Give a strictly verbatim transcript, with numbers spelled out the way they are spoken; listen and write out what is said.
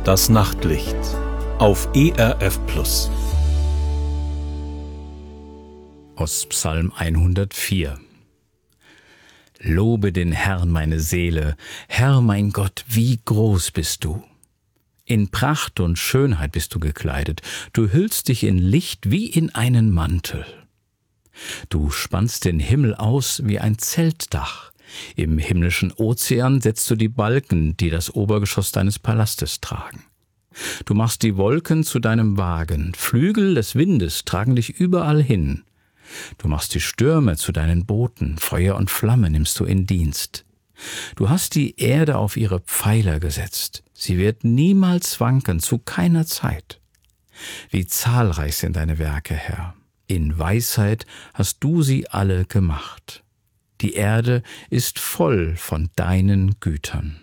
Das Nachtlicht auf E R F Plus. Aus Psalm hundertvier. Lobe den Herrn, meine Seele. Herr, mein Gott, wie groß bist du! In Pracht und Schönheit bist du gekleidet. Du hüllst dich in Licht wie in einen Mantel. Du spannst den Himmel aus wie ein Zeltdach. Im himmlischen Ozean setzt du die Balken, die das Obergeschoss deines Palastes tragen. Du machst die Wolken zu deinem Wagen. Flügel des Windes tragen dich überall hin. Du machst die Stürme zu deinen Booten, Feuer und Flamme nimmst du in Dienst. Du hast die Erde auf ihre Pfeiler gesetzt. Sie wird niemals wanken, zu keiner Zeit. Wie zahlreich sind deine Werke, Herr. In Weisheit hast du sie alle gemacht. Die Erde ist voll von deinen Gütern.